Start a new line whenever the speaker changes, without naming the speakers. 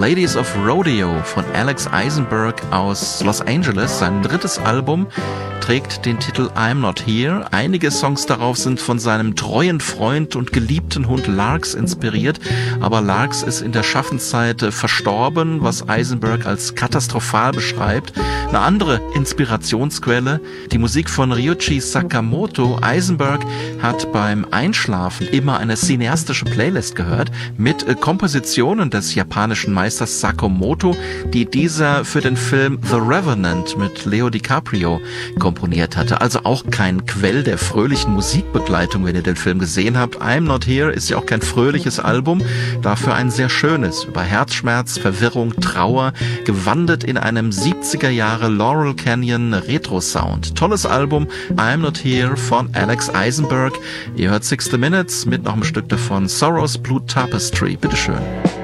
Ladies of Rodeo von Alex Eisenberg aus Los Angeles. Sein drittes Album trägt den Titel I'm Not Here. Einige Songs darauf sind von seinem treuen Freund und geliebten Hund Larks inspiriert, aber Larks ist in der Schaffenszeit verstorben, was Eisenberg als katastrophal beschreibt. Eine andere Inspirationsquelle, die Musik von Ryuichi Sakamoto. Eisenberg hat beim Einschlafen immer eine cineastische Playlist gehört mit Kompositionen des japanischen Meisters Sakamoto, die dieser für den Film The Revenant mit Leo DiCaprio komponiert hatte. Also auch kein Quell der fröhlichen Musikbegleitung, wenn ihr den Film gesehen habt. I'm Not Here ist ja auch kein fröhliches Album, dafür ein sehr schönes, über Herzschmerz, Verwirrung, Trauer, gewandelt in einem 70er Jahre Laurel Canyon Retro-Sound. Tolles Album, I'm Not Here von Alex Eisenberg. Ihr hört 60 Minutes mit noch einem Stück davon, Sorrow's Blue Tapestry. Bitteschön.